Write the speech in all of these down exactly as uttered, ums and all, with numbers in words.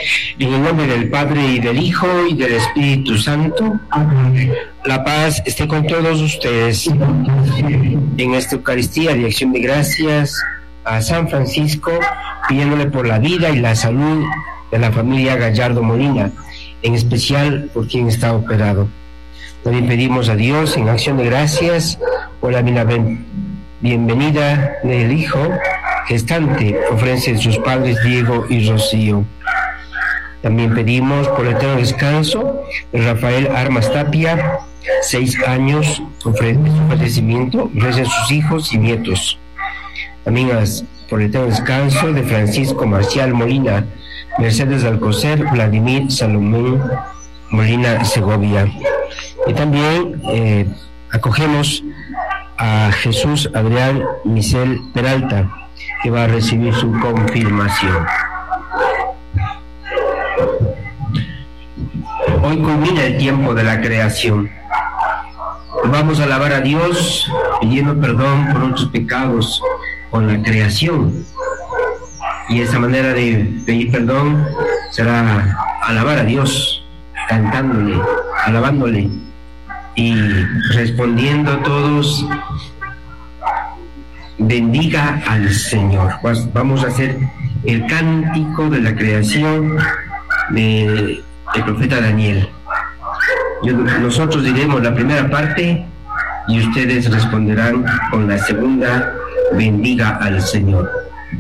En el nombre del Padre, y del Hijo, y del Espíritu Santo. Amén. La paz esté con todos ustedes. En esta Eucaristía de acción de gracias a San Francisco, pidiéndole por la vida y la salud de la familia Gallardo Molina, en especial por quien está operado. También pedimos a Dios en acción de gracias por la bienvenida del hijo gestante, ofrecen sus padres Diego y Rocío. También pedimos por el eterno descanso de Rafael Armas Tapia, seis años, ofrece su fallecimiento, ofrecen sus hijos y nietos. También por el eterno descanso de Francisco Marcial Molina, Mercedes Alcocer, Vladimir Salomón Molina Segovia. Y también eh, acogemos a Jesús Adrián Misel Peralta, que va a recibir su confirmación. Hoy culmina el tiempo de la creación. Vamos a alabar a Dios pidiendo perdón por nuestros pecados con la creación. Y esa manera de pedir perdón será alabar a Dios, cantándole, alabándole y respondiendo a todos: bendiga al Señor. Vamos a hacer el cántico de la creación de el profeta Daniel. Yo, nosotros diremos la primera parte y ustedes responderán con la segunda: bendiga al Señor.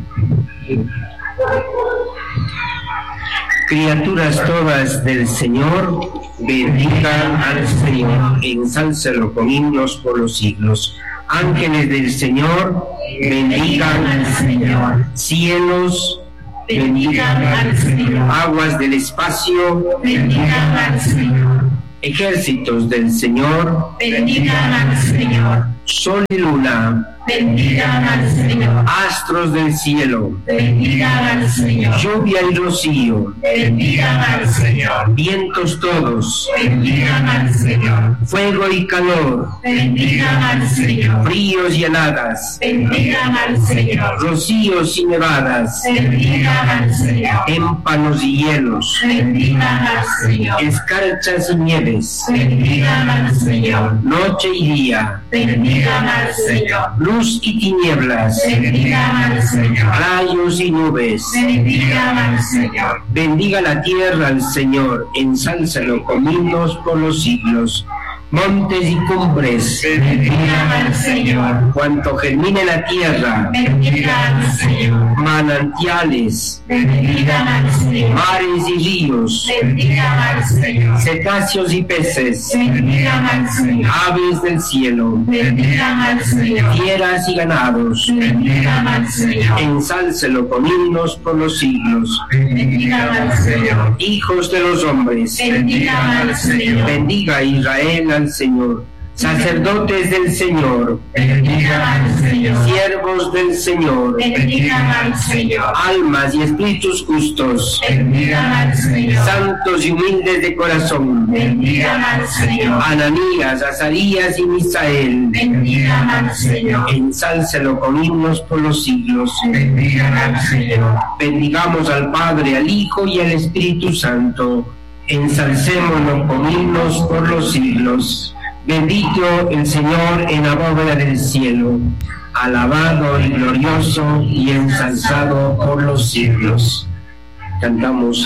Criaturas todas del Señor, bendigan al Señor, ensálcelo con himnos por los siglos. Ángeles del Señor, bendigan al Señor. Cielos, bendigan al Señor. Aguas del espacio, bendigan al Señor. Ejércitos del Señor, bendigan al Señor. Sol y luna, bendigan al Señor. Astros del cielo, bendigan al Señor. Lluvia y rocío, bendigan al Señor. Vientos todos, bendigan al Señor. Fuego y calor, bendigan al Señor. Fríos y heladas, bendigan al Señor. Rocíos y nevadas, bendigan al Señor. Témpanos y hielos, bendigan al Señor. Escarchas y nieves, bendigan al Señor. Noche y día, bendigan al Señor. Luz y tinieblas, bendigan al Señor. Rayos y nubes, bendigan al Señor. Bendiga la tierra al Señor, ensálzalo con himnos por los siglos. Montes y cumbres, bendigan al Señor. Cuanto germine la tierra, bendigan al Señor. Manantiales, bendigan al Señor. Mares y ríos, bendigan al Señor. Cetáceos y peces, bendigan al Señor. Aves del cielo, bendigan al Señor. Fieras y ganados, bendigan al Señor. Ensálcelo con himnos por los siglos, bendigan al Señor. Hijos de los hombres, bendigan al Señor. Bendiga a Israel al Señor. Sacerdotes del Señor, bendigan al Señor. Siervos del Señor, bendigan al Señor. Almas y espíritus justos, bendigan al Señor. Santos y humildes de corazón, bendigan al Señor. Ananías, Azarías y Misael, bendigan al Señor. Ensálcelo con himnos por los siglos, bendigan al Señor. Bendigamos al Padre, al Hijo y al Espíritu Santo. Ensalcémoslo con himnos por los siglos. Bendito el Señor en la bóveda del cielo, alabado y glorioso y ensalzado por los siglos. Cantamos